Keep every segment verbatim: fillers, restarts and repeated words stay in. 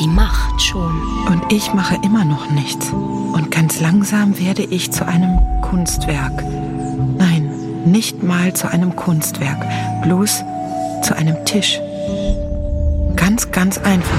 die Macht schon. Und ich mache immer noch nichts. Und ganz langsam werde ich zu einem Kunstwerk. Nein, nicht mal zu einem Kunstwerk, bloß zu einem Tisch. Ganz, ganz einfach.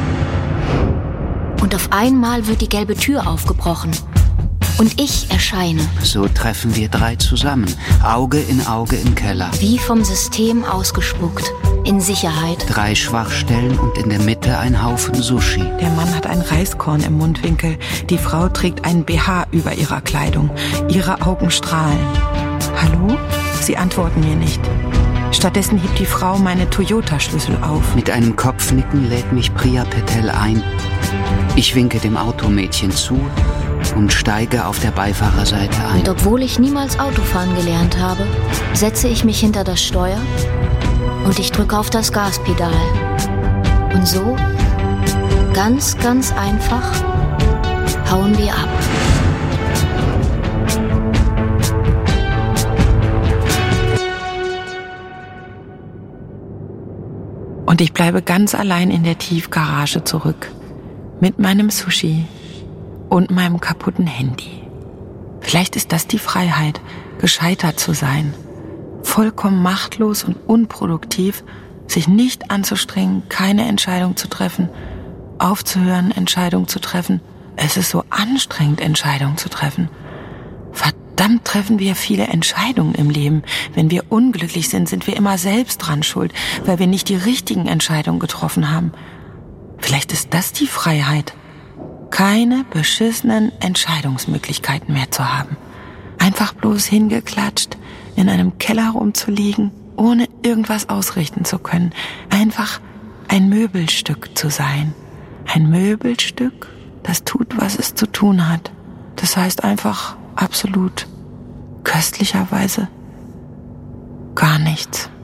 Und auf einmal wird die gelbe Tür aufgebrochen. Und ich erscheine. So treffen wir drei zusammen, Auge in Auge im Keller. Wie vom System ausgespuckt, in Sicherheit. Drei Schwachstellen und in der Mitte ein Haufen Sushi. Der Mann hat ein Reiskorn im Mundwinkel. Die Frau trägt einen B H über ihrer Kleidung. Ihre Augen strahlen. Hallo? Sie antworten mir nicht. Stattdessen hebt die Frau meine Toyota-Schlüssel auf. Mit einem Kopfnicken lädt mich Priya Patel ein. Ich winke dem Automädchen zu und steige auf der Beifahrerseite ein. Und obwohl ich niemals Autofahren gelernt habe, setze ich mich hinter das Steuer und ich drücke auf das Gaspedal. Und so, ganz, ganz einfach, hauen wir ab. Und ich bleibe ganz allein in der Tiefgarage zurück. Mit meinem Sushi und meinem kaputten Handy. Vielleicht ist das die Freiheit, gescheitert zu sein. Vollkommen machtlos und unproduktiv, sich nicht anzustrengen, keine Entscheidung zu treffen, aufzuhören, Entscheidung zu treffen. Es ist so anstrengend, Entscheidungen zu treffen. Verdammt treffen wir viele Entscheidungen im Leben. Wenn wir unglücklich sind, sind wir immer selbst dran schuld, weil wir nicht die richtigen Entscheidungen getroffen haben. Vielleicht ist das die Freiheit, keine beschissenen Entscheidungsmöglichkeiten mehr zu haben. Einfach bloß hingeklatscht, in einem Keller rumzuliegen, ohne irgendwas ausrichten zu können. Einfach ein Möbelstück zu sein. Ein Möbelstück, das tut, was es zu tun hat. Das heißt einfach absolut, köstlicherweise gar nichts.